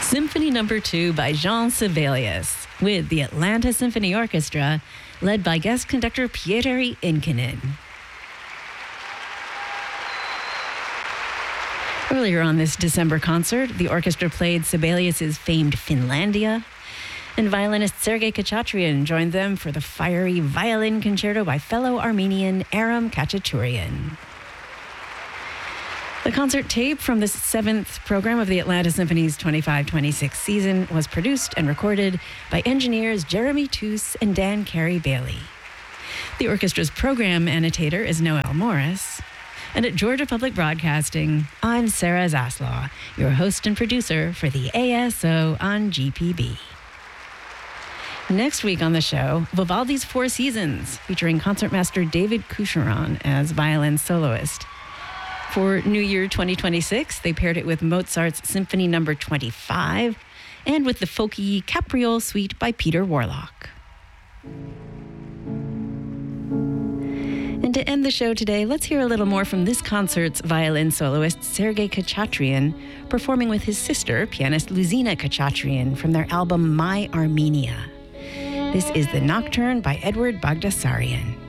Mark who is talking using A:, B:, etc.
A: Symphony No. 2 by Jean Sibelius, with the Atlanta Symphony Orchestra, led by guest conductor Pietari Inkinen. Earlier on this December concert, the orchestra played Sibelius' famed Finlandia, and violinist Sergei Khachatryan joined them for the fiery violin concerto by fellow Armenian Aram Khachaturian. The concert tape from the 7th program of the Atlanta Symphony's 25-26 season was produced and recorded by engineers Jeremy Toos and Dan Carey Bailey. The orchestra's program annotator is Noel Morris. And at Georgia Public Broadcasting, I'm Sarah Zaslaw, your host and producer for the ASO on GPB. Next week on the show, Vivaldi's Four Seasons, featuring concertmaster David Coucheron as violin soloist. For New Year 2026, they paired it with Mozart's Symphony No. 25 and with the folky Capriole Suite by Peter Warlock. And to end the show today, let's hear a little more from this concert's violin soloist, Sergei Khachatryan, performing with his sister, pianist Luzina Khachatryan, from their album My Armenia. This is The Nocturne by Edward Bagdasarian.